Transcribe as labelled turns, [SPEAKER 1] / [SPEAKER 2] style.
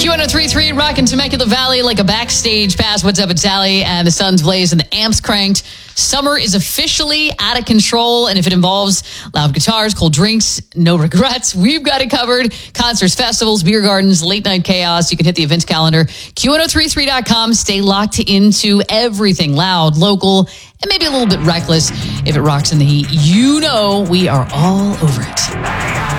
[SPEAKER 1] Q1033, rocking Temecula Valley like a backstage pass. What's up, it's Sally, and the sun's blaze and the amps cranked. Summer is officially out of control, and if it involves loud guitars, cold drinks, no regrets, we've got it covered. Concerts, festivals, beer gardens, late night chaos. You can hit the events calendar, Q1033.com. Stay locked into everything loud, local, and maybe a little bit reckless. If it rocks in the heat, you know we are all over it.